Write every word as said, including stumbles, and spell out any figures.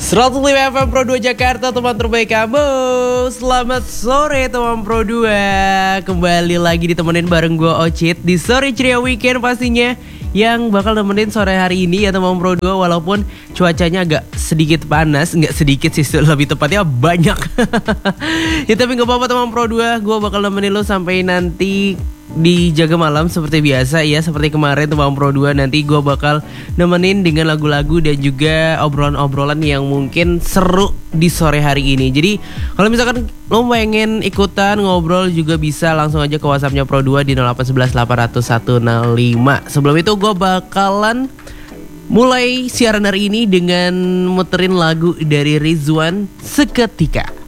seratus lima F M Pro dua Jakarta, teman terbaik kamu. Selamat sore teman Pro dua. Kembali lagi ditemenin bareng gue Ocit di Sore Ceria Weekend pastinya, yang bakal nemenin sore hari ini ya teman Pro dua. Walaupun cuacanya agak sedikit panas, nggak sedikit sih, lebih tepatnya banyak. Ya tapi gak apa-apa teman Pro dua, gue bakal nemenin lo sampai nanti di Jaga Malam seperti biasa ya. Seperti kemarin teman Pro dua, nanti gue bakal nemenin dengan lagu-lagu dan juga obrolan-obrolan yang mungkin seru di sore hari ini. Jadi kalau misalkan lo pengen ikutan ngobrol juga bisa langsung aja ke WhatsAppnya Pro dua di nol delapan satu satu delapan nol nol satu nol lima. Sebelum itu gue bakalan mulai siaran hari ini dengan muterin lagu dari Rizwan, Seketika.